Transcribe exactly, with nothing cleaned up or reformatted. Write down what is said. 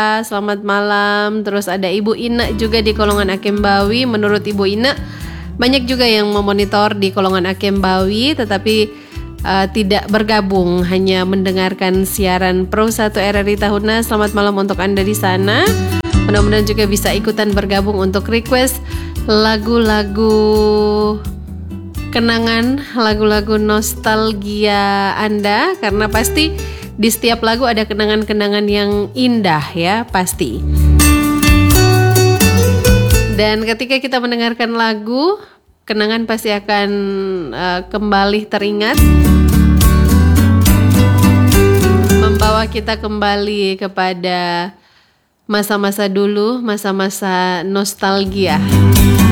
selamat malam. Terus ada Ibu Ina juga di Kolongan Akembawi. Menurut Ibu Ina, banyak juga yang memonitor di Kolongan Akembawi, tetapi uh, tidak bergabung, hanya mendengarkan siaran Pro satu R R I Tahuna. Selamat malam untuk Anda di sana. Mudah-mudahan juga bisa ikutan bergabung untuk request lagu-lagu kenangan, lagu-lagu nostalgia Anda, karena pasti di setiap lagu ada kenangan-kenangan yang indah ya, pasti. Dan ketika kita mendengarkan lagu, kenangan pasti akan uh, kembali teringat, membawa kita kembali kepada masa-masa dulu, masa-masa nostalgia.